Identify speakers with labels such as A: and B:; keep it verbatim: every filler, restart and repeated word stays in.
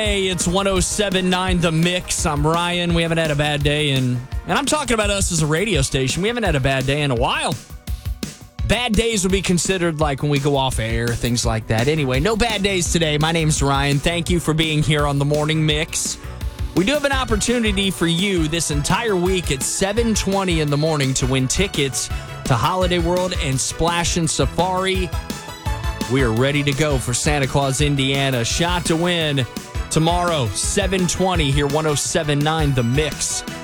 A: Hey, it's one oh seven point nine The Mix. I'm Ryan. We haven't had a bad day, and and I'm talking about us as a radio station. We haven't had a bad day in a while. Bad days would be considered like when we go off air, things like that. Anyway, no bad days today. My name's Ryan. Thank you for being here on the Morning Mix. We do have an opportunity for you this entire week at seven twenty in the morning to win tickets to Holiday World and Splash and Safari. We are ready to go for Santa Claus, Indiana. Shot to win tomorrow, seven twenty here, one oh seven point nine The Mix.